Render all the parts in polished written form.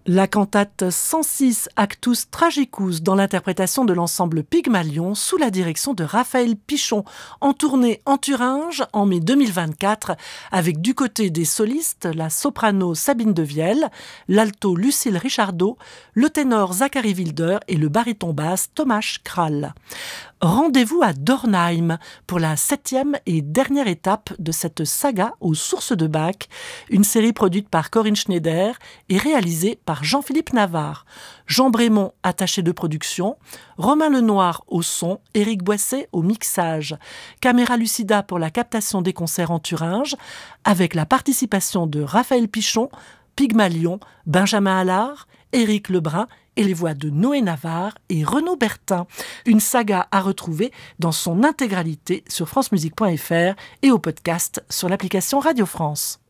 La cantate 106 Actus Tragicus dans l'interprétation de l'ensemble Pygmalion sous la direction de Raphaël Pichon, en tournée en Thuringe en mai 2024 avec du côté des solistes la soprano Sabine Devielle, l'alto Lucille Richardot, le ténor Zachary Wilder et le baryton basse Thomas Kral. Rendez-vous à Dornheim pour la 7e et dernière étape de cette saga aux sources de Bach, une série produite par Corinne Schneider et réalisée par Jean-Philippe Navarre. Jean Brémond, attaché de production, Romain Lenoir au son, Éric Boisset au mixage, Caméra Lucida pour la captation des concerts en Thuringe, avec la participation de Raphaël Pichon, Pygmalion, Benjamin Allard, Éric Lebrun et les voix de Noé Navarre et Renaud Bertin. Une saga à retrouver dans son intégralité sur francemusique.fr et au podcast sur l'application Radio France.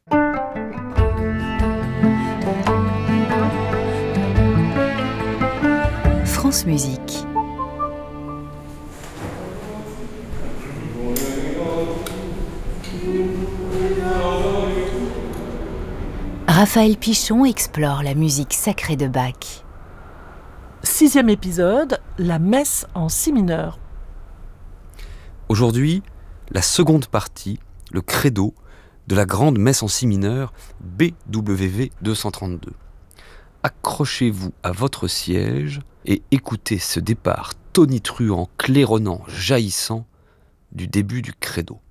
France Musique. Raphaël Pichon explore la musique sacrée de Bach. 6e épisode, la messe en si mineur. Aujourd'hui, la seconde partie, le credo de la grande messe en si mineur BWV 232. Accrochez-vous à votre siège et écoutez ce départ tonitruant, claironnant, jaillissant du début du credo.